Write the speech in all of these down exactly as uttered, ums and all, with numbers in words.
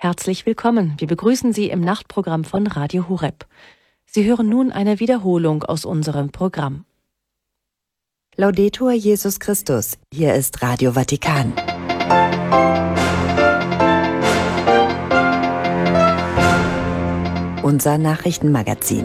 Herzlich willkommen. Wir begrüßen Sie im Nachtprogramm von Radio Horeb. Sie hören nun eine Wiederholung aus unserem Programm. Laudetur Jesus Christus. Hier ist Radio Vatikan. Unser Nachrichtenmagazin.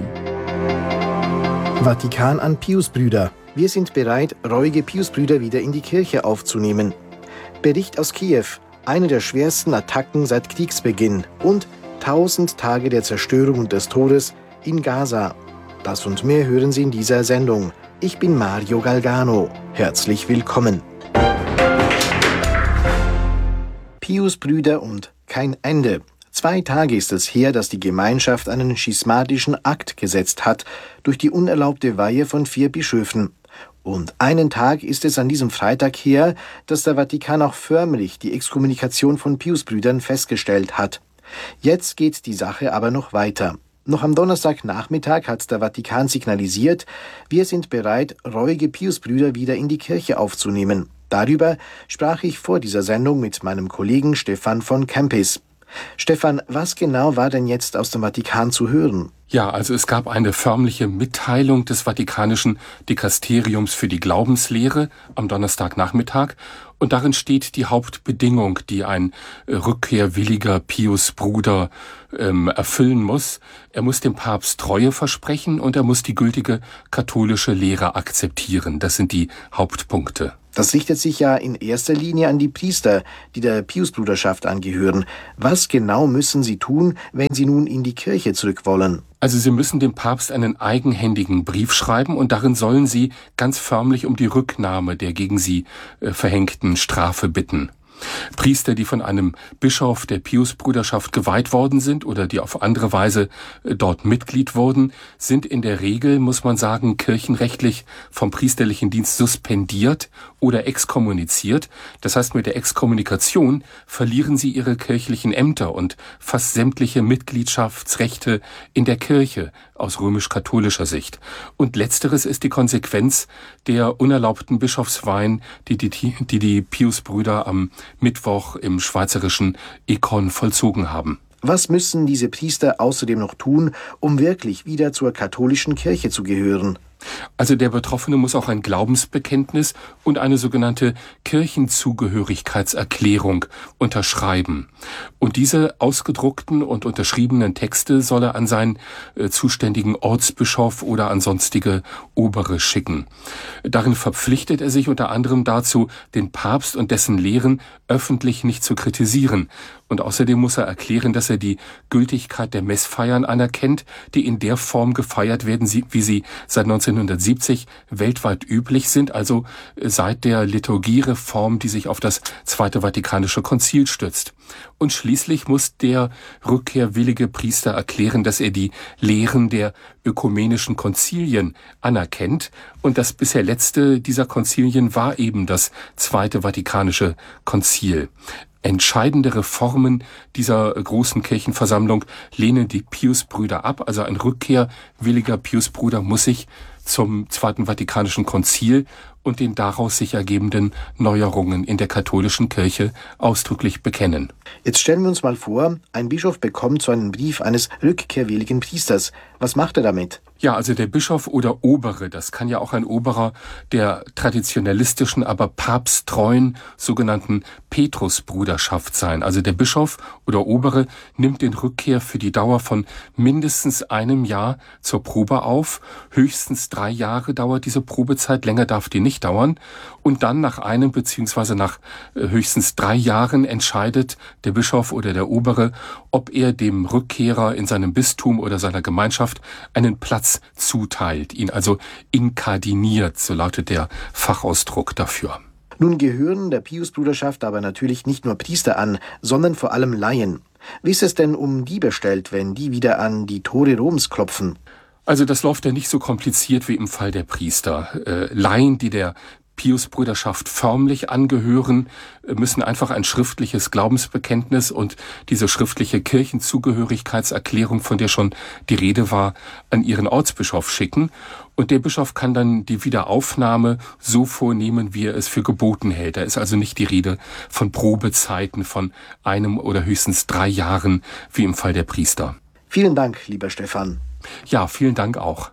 Vatikan an Piusbrüder. Wir sind bereit, reuige Piusbrüder wieder in die Kirche aufzunehmen. Bericht aus Kiew. Eine der schwersten Attacken seit Kriegsbeginn. Und tausend Tage der Zerstörung und des Todes in Gaza. Das und mehr hören Sie in dieser Sendung. Ich bin Mario Galgano. Herzlich willkommen. Piusbrüder und kein Ende. Zwei Tage ist es her, dass die Gemeinschaft einen schismatischen Akt gesetzt hat, durch die unerlaubte Weihe von vier Bischöfen. Und einen Tag ist es an diesem Freitag her, dass der Vatikan auch förmlich die Exkommunikation von Piusbrüdern festgestellt hat. Jetzt geht die Sache aber noch weiter. Noch am Donnerstagnachmittag hat der Vatikan signalisiert, wir sind bereit, reuige Piusbrüder wieder in die Kirche aufzunehmen. Darüber sprach ich vor dieser Sendung mit meinem Kollegen Stefan von Kempis. Stefan, was genau war denn jetzt aus dem Vatikan zu hören? Ja, also es gab eine förmliche Mitteilung des Vatikanischen Dikasteriums für die Glaubenslehre am Donnerstagnachmittag. Und darin steht die Hauptbedingung, die ein äh, rückkehrwilliger Piusbruder ähm, erfüllen muss. Er muss dem Papst Treue versprechen und er muss die gültige katholische Lehre akzeptieren. Das sind die Hauptpunkte. Das richtet sich ja in erster Linie an die Priester, die der Piusbruderschaft angehören. Was genau müssen sie tun, wenn sie nun in die Kirche zurück wollen? Also sie müssen dem Papst einen eigenhändigen Brief schreiben und darin sollen sie ganz förmlich um die Rücknahme der gegen sie äh, verhängten Strafe bitten. Priester, die von einem Bischof der Piusbruderschaft geweiht worden sind oder die auf andere Weise dort Mitglied wurden, sind in der Regel, muss man sagen, kirchenrechtlich vom priesterlichen Dienst suspendiert oder exkommuniziert. Das heißt, mit der Exkommunikation verlieren sie ihre kirchlichen Ämter und fast sämtliche Mitgliedschaftsrechte in der Kirche aus römisch-katholischer Sicht. Und letzteres ist die Konsequenz der unerlaubten Bischofsweihen, die die, die, die Piusbrüder am Mittwoch im schweizerischen Ekon vollzogen haben. Was müssen diese Priester außerdem noch tun, um wirklich wieder zur katholischen Kirche zu gehören? Also der Betroffene muss auch ein Glaubensbekenntnis und eine sogenannte Kirchenzugehörigkeitserklärung unterschreiben. Und diese ausgedruckten und unterschriebenen Texte soll er an seinen äh, zuständigen Ortsbischof oder an sonstige Obere schicken. Darin verpflichtet er sich unter anderem dazu, den Papst und dessen Lehren öffentlich nicht zu kritisieren. Und außerdem muss er erklären, dass er die Gültigkeit der Messfeiern anerkennt, die in der Form gefeiert werden, wie sie seit neunzehnhundertsiebzig weltweit üblich sind, also seit der Liturgiereform, die sich auf das Zweite Vatikanische Konzil stützt. Und schließlich muss der rückkehrwillige Priester erklären, dass er die Lehren der ökumenischen Konzilien anerkennt. Und das bisher letzte dieser Konzilien war eben das Zweite Vatikanische Konzil. Entscheidende Reformen dieser großen Kirchenversammlung lehnen die Piusbrüder ab. Also ein rückkehrwilliger Piusbruder muss sich zum Zweiten Vatikanischen Konzil und den daraus sich ergebenden Neuerungen in der katholischen Kirche ausdrücklich bekennen. Jetzt stellen wir uns mal vor, ein Bischof bekommt so einen Brief eines rückkehrwilligen Priesters. Was macht er damit? Ja, also der Bischof oder Obere, das kann ja auch ein Oberer der traditionalistischen, aber papsttreuen sogenannten Petrusbruderschaft sein. Also der Bischof oder Obere nimmt den Rückkehr für die Dauer von mindestens einem Jahr zur Probe auf. Höchstens drei Jahre dauert diese Probezeit, länger darf die nicht dauern. Und dann nach einem beziehungsweise nach höchstens drei Jahren entscheidet der Bischof oder der Obere, ob er dem Rückkehrer in seinem Bistum oder seiner Gemeinschaft einen Platz zuteilt, ihn also inkardiniert, so lautet der Fachausdruck dafür. Nun gehören der Piusbruderschaft aber natürlich nicht nur Priester an, sondern vor allem Laien. Wie ist es denn um die bestellt, wenn die wieder an die Tore Roms klopfen? Also das läuft ja nicht so kompliziert wie im Fall der Priester. Äh, Laien, die der Piusbrüderschaft förmlich angehören, müssen einfach ein schriftliches Glaubensbekenntnis und diese schriftliche Kirchenzugehörigkeitserklärung, von der schon die Rede war, an ihren Ortsbischof schicken. Und der Bischof kann dann die Wiederaufnahme so vornehmen, wie er es für geboten hält. Da ist also nicht die Rede von Probezeiten von einem oder höchstens drei Jahren, wie im Fall der Priester. Vielen Dank, lieber Stefan. Ja, vielen Dank auch.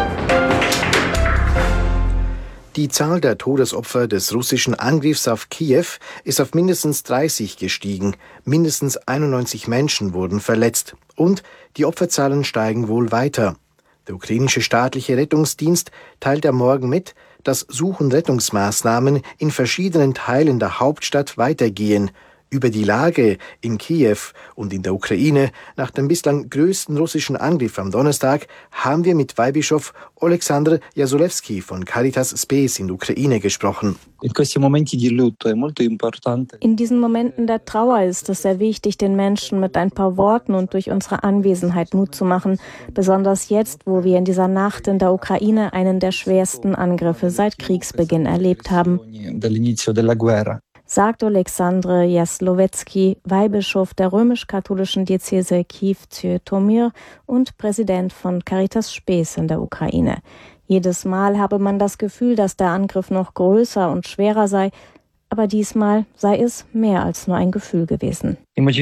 Die Zahl der Todesopfer des russischen Angriffs auf Kiew ist auf mindestens dreißig gestiegen. Mindestens einundneunzig Menschen wurden verletzt. Und die Opferzahlen steigen wohl weiter. Der ukrainische staatliche Rettungsdienst teilt am Morgen mit, dass Such- und Rettungsmaßnahmen in verschiedenen Teilen der Hauptstadt weitergehen. Über die Lage in Kiew und in der Ukraine nach dem bislang größten russischen Angriff am Donnerstag haben wir mit Weihbischof Oleksandr Jasulewski von Caritas Space in der Ukraine gesprochen. In diesen Momenten der Trauer ist es sehr wichtig, den Menschen mit ein paar Worten und durch unsere Anwesenheit Mut zu machen. Besonders jetzt, wo wir in dieser Nacht in der Ukraine einen der schwersten Angriffe seit Kriegsbeginn erlebt haben, sagt Oleksandr Jaslowetski, Weihbischof der römisch-katholischen Diözese Kiew-Zhytomyr und Präsident von Caritas Space in der Ukraine. Jedes Mal habe man das Gefühl, dass der Angriff noch größer und schwerer sei, aber diesmal sei es mehr als nur ein Gefühl gewesen.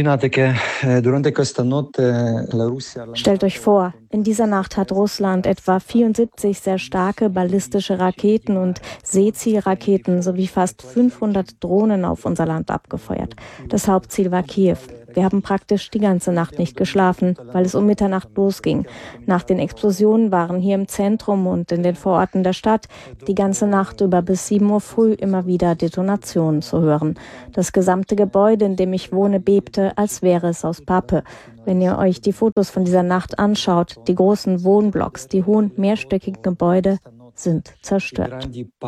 Stellt euch vor, in dieser Nacht hat Russland etwa vierundsiebzig sehr starke ballistische Raketen und Seezielraketen sowie fast fünfhundert Drohnen auf unser Land abgefeuert. Das Hauptziel war Kiew. Wir haben praktisch die ganze Nacht nicht geschlafen, weil es um Mitternacht losging. Nach den Explosionen waren hier im Zentrum und in den Vororten der Stadt die ganze Nacht über bis sieben Uhr früh immer wieder Detonationen zu hören. Das gesamte Gebäude, in dem ich wohne, bebte, als wäre es aus Pappe. Wenn ihr euch die Fotos von dieser Nacht anschaut, die großen Wohnblocks, die hohen mehrstöckigen Gebäude sind zerstört.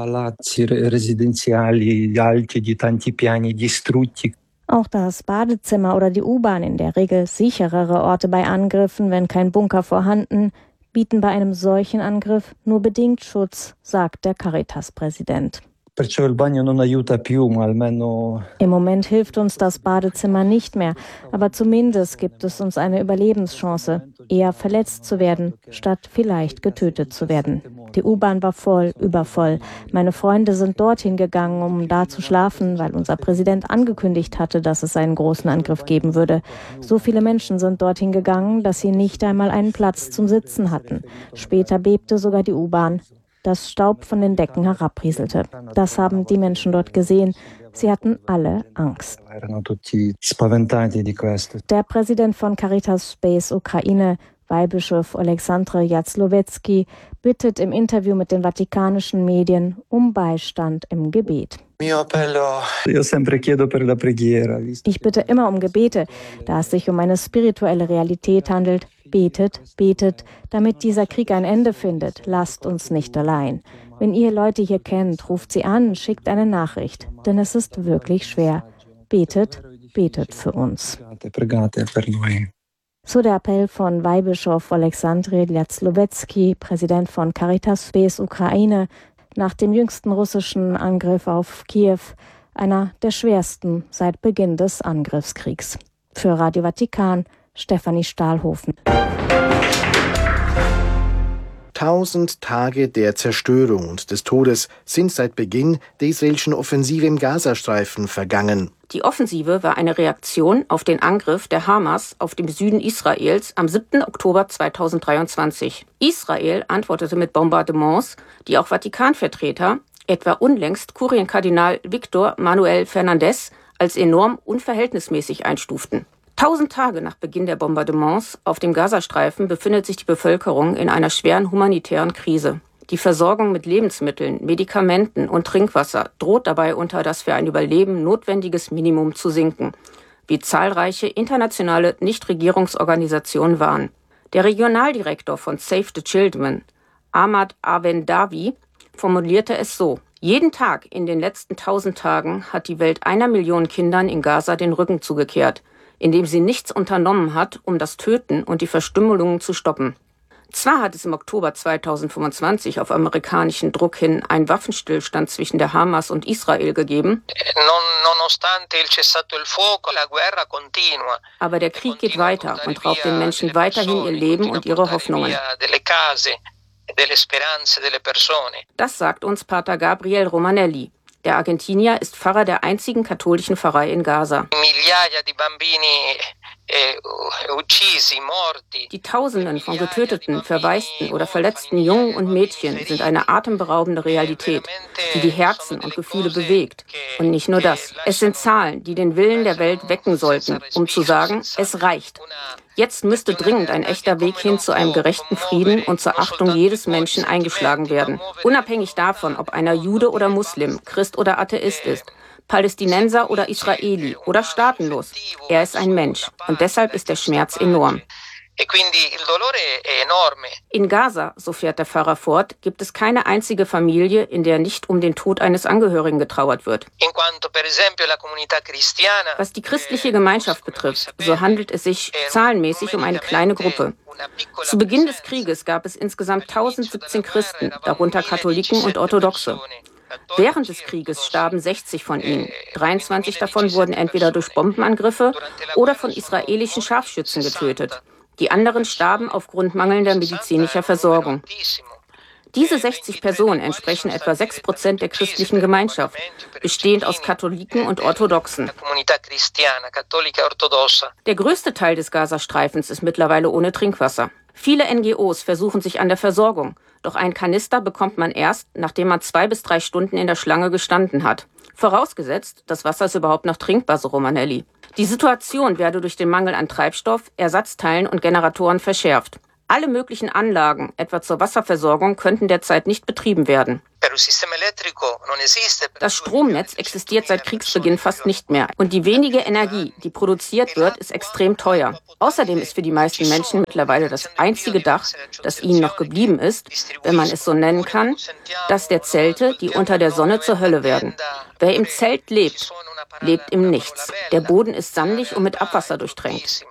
Auch das Badezimmer oder die U-Bahn, in der Regel sicherere Orte bei Angriffen, wenn kein Bunker vorhanden, bieten bei einem solchen Angriff nur bedingt Schutz, sagt der Caritas-Präsident. Im Moment hilft uns das Badezimmer nicht mehr, aber zumindest gibt es uns eine Überlebenschance, eher verletzt zu werden, statt vielleicht getötet zu werden. Die U-Bahn war voll, übervoll. Meine Freunde sind dorthin gegangen, um da zu schlafen, weil unser Präsident angekündigt hatte, dass es einen großen Angriff geben würde. So viele Menschen sind dorthin gegangen, dass sie nicht einmal einen Platz zum Sitzen hatten. Später bebte sogar die U-Bahn. Das Staub von den Decken herabrieselte. Das haben die Menschen dort gesehen. Sie hatten alle Angst. Der Präsident von Caritas Space Ukraine, Weihbischof Oleksandr Jaslowetski, bittet im Interview mit den vatikanischen Medien um Beistand im Gebet. Ich bitte immer um Gebete, da es sich um eine spirituelle Realität handelt. Betet, betet, damit dieser Krieg ein Ende findet. Lasst uns nicht allein. Wenn ihr Leute hier kennt, ruft sie an, schickt eine Nachricht, denn es ist wirklich schwer. Betet, betet für uns. So der Appell von Weihbischof Oleksandr Jaslowetski, Präsident von Caritas Space Ukraine, nach dem jüngsten russischen Angriff auf Kiew, einer der schwersten seit Beginn des Angriffskriegs. Für Radio Vatikan, Stefanie Stahlhofen. Tausend Tage der Zerstörung und des Todes sind seit Beginn der israelischen Offensive im Gazastreifen vergangen. Die Offensive war eine Reaktion auf den Angriff der Hamas auf dem Süden Israels am siebten Oktober zweitausenddreiundzwanzig. Israel antwortete mit Bombardements, die auch Vatikanvertreter, etwa unlängst Kurienkardinal Victor Manuel Fernandez, als enorm unverhältnismäßig einstuften. Tausend Tage nach Beginn der Bombardements auf dem Gazastreifen befindet sich die Bevölkerung in einer schweren humanitären Krise. Die Versorgung mit Lebensmitteln, Medikamenten und Trinkwasser droht dabei unter das für ein Überleben notwendiges Minimum zu sinken, wie zahlreiche internationale Nichtregierungsorganisationen warnen. Der Regionaldirektor von Save the Children, Ahmad Avendawi, formulierte es so: Jeden Tag in den letzten tausend Tagen hat die Welt einer Million Kindern in Gaza den Rücken zugekehrt, indem sie nichts unternommen hat, um das Töten und die Verstümmelungen zu stoppen. Zwar hat es im Oktober zweitausendfünfundzwanzig auf amerikanischen Druck hin einen Waffenstillstand zwischen der Hamas und Israel gegeben, aber der Krieg geht weiter und raubt den Menschen weiterhin ihr Leben und ihre Hoffnungen. Das sagt uns Pater Gabriel Romanelli. Der Argentinier ist Pfarrer der einzigen katholischen Pfarrei in Gaza. Die Tausenden von getöteten, verwaisten oder verletzten Jungen und Mädchen sind eine atemberaubende Realität, die die Herzen und Gefühle bewegt. Und nicht nur das. Es sind Zahlen, die den Willen der Welt wecken sollten, um zu sagen, es reicht. Jetzt müsste dringend ein echter Weg hin zu einem gerechten Frieden und zur Achtung jedes Menschen eingeschlagen werden. Unabhängig davon, ob einer Jude oder Muslim, Christ oder Atheist ist, Palästinenser oder Israeli oder staatenlos. Er ist ein Mensch und deshalb ist der Schmerz enorm. In Gaza, so fährt der Pfarrer fort, gibt es keine einzige Familie, in der nicht um den Tod eines Angehörigen getrauert wird. Was die christliche Gemeinschaft betrifft, so handelt es sich zahlenmäßig um eine kleine Gruppe. Zu Beginn des Krieges gab es insgesamt tausendsiebzehn Christen, darunter Katholiken und Orthodoxe. Während des Krieges starben sechzig von ihnen. dreiundzwanzig davon wurden entweder durch Bombenangriffe oder von israelischen Scharfschützen getötet. Die anderen starben aufgrund mangelnder medizinischer Versorgung. Diese sechzig Personen entsprechen etwa sechs Prozent der christlichen Gemeinschaft, bestehend aus Katholiken und Orthodoxen. Der größte Teil des Gazastreifens ist mittlerweile ohne Trinkwasser. Viele N G Os versuchen sich an der Versorgung, doch einen Kanister bekommt man erst, nachdem man zwei bis drei Stunden in der Schlange gestanden hat. Vorausgesetzt, das Wasser ist überhaupt noch trinkbar, so Romanelli. Die Situation werde durch den Mangel an Treibstoff, Ersatzteilen und Generatoren verschärft. Alle möglichen Anlagen, etwa zur Wasserversorgung, könnten derzeit nicht betrieben werden. Das Stromnetz existiert seit Kriegsbeginn fast nicht mehr und die wenige Energie, die produziert wird, ist extrem teuer. Außerdem ist für die meisten Menschen mittlerweile das einzige Dach, das ihnen noch geblieben ist, wenn man es so nennen kann, das der Zelte, die unter der Sonne zur Hölle werden. Wer im Zelt lebt, lebt im Nichts. Der Boden ist sandig und mit Abwasser durchtränkt.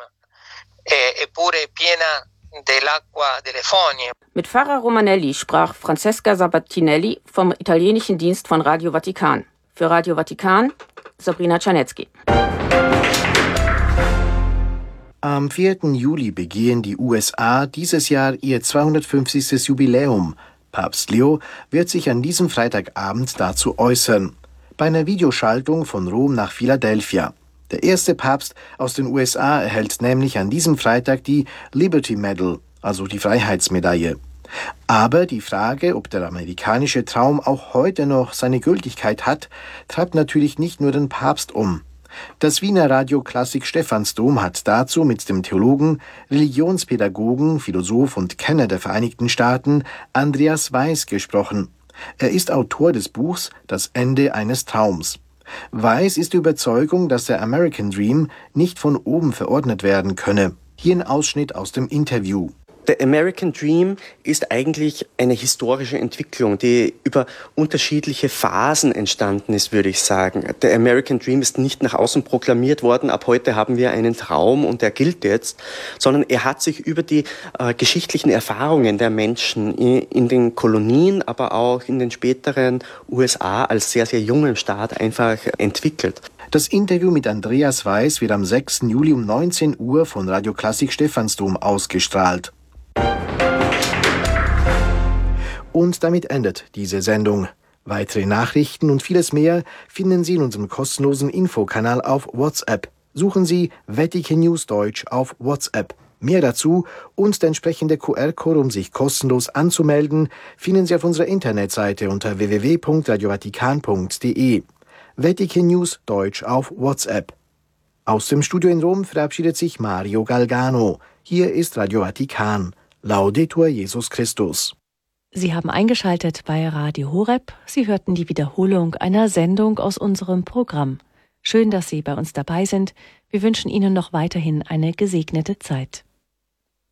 Mit Pfarrer Romanelli sprach Francesca Sabatinelli vom italienischen Dienst von Radio Vatikan. Für Radio Vatikan, Sabrina Czarnecki. Am vierten Juli begehen die U S A dieses Jahr ihr zweihundertfünfzigstes Jubiläum. Papst Leo wird sich an diesem Freitagabend dazu äußern. Bei einer Videoschaltung von Rom nach Philadelphia. Der erste Papst aus den U S A erhält nämlich an diesem Freitag die Liberty Medal, also die Freiheitsmedaille. Aber die Frage, ob der amerikanische Traum auch heute noch seine Gültigkeit hat, treibt natürlich nicht nur den Papst um. Das Wiener Radio Klassik Stephansdom hat dazu mit dem Theologen, Religionspädagogen, Philosoph und Kenner der Vereinigten Staaten Andreas Weiß gesprochen. Er ist Autor des Buchs Das Ende eines Traums. Weiß ist die Überzeugung, dass der American Dream nicht von oben verordnet werden könne. Hier ein Ausschnitt aus dem Interview. Der American Dream ist eigentlich eine historische Entwicklung, die über unterschiedliche Phasen entstanden ist, würde ich sagen. Der American Dream ist nicht nach außen proklamiert worden, ab heute haben wir einen Traum und der gilt jetzt, sondern er hat sich über die äh, geschichtlichen Erfahrungen der Menschen in, in den Kolonien, aber auch in den späteren U S A als sehr, sehr jungen Staat einfach entwickelt. Das Interview mit Andreas Weiß wird am sechsten Juli um neunzehn Uhr von Radio Klassik Stephansdom ausgestrahlt. Und damit endet diese Sendung. Weitere Nachrichten und vieles mehr finden Sie in unserem kostenlosen Infokanal auf WhatsApp. Suchen Sie Vatikan News Deutsch auf WhatsApp. Mehr dazu und der entsprechende Q R-Code, um sich kostenlos anzumelden, finden Sie auf unserer Internetseite unter w w w punkt radio vatikan punkt d e. Vatikan News Deutsch auf WhatsApp. Aus dem Studio in Rom verabschiedet sich Mario Galgano. Hier ist Radio Vatikan. Laudetur Jesus Christus. Sie haben eingeschaltet bei Radio Horeb. Sie hörten die Wiederholung einer Sendung aus unserem Programm. Schön, dass Sie bei uns dabei sind. Wir wünschen Ihnen noch weiterhin eine gesegnete Zeit.